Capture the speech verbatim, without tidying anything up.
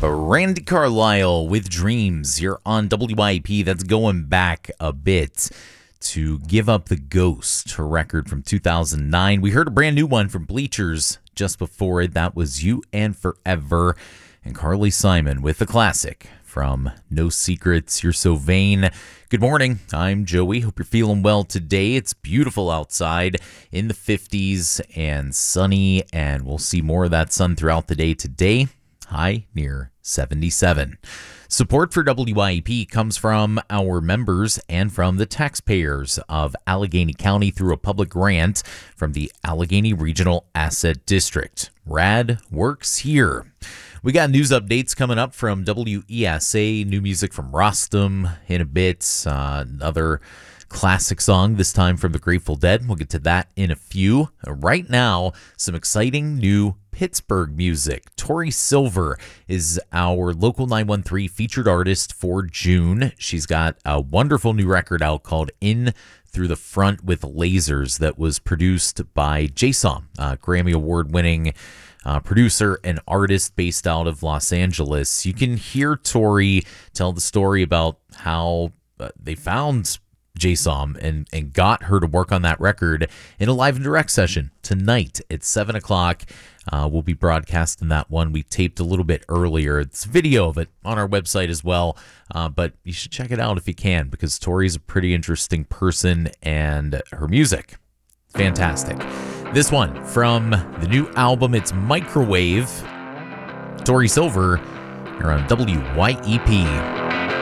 Randy Carlisle with Dreams. You're on W I P. That's going back a bit to Give Up the Ghost, a record from two thousand nine. We heard a brand new one from Bleachers just before it. That was You and Forever. And Carly Simon with the classic from No Secrets, You're So Vain. Good morning. I'm Joey. Hope you're feeling well today. It's beautiful outside in the fifties and sunny, and we'll see more of that sun throughout the day today. High near seventy-seven. Support for W I E P comes from our members and from the taxpayers of Allegheny County through a public grant from the Allegheny Regional Asset District. RAD works here. We got news updates coming up from W E S A, new music from Rostam in a bit, uh, another classic song, this time from the Grateful Dead. We'll get to that in a few. Right now, some exciting new Pittsburgh music. Tori Silver is our Local nine one three featured artist for June. She's got a wonderful new record out called In Through the Front with Lasers that was produced by J-Som, uh, Grammy Award-winning Uh, producer and artist based out of Los Angeles. You can hear Tori tell the story about how uh, they found J-Som and, and got her to work on that record in a live and direct session tonight at seven o'clock. Uh, we'll be broadcasting that one. We taped a little bit earlier. It's video of it on our website as well, uh, but you should check it out if you can, because Tori's a pretty interesting person and her music, fantastic. This one from the new album, it's Microwave. Tori Silver, you're on W Y E P.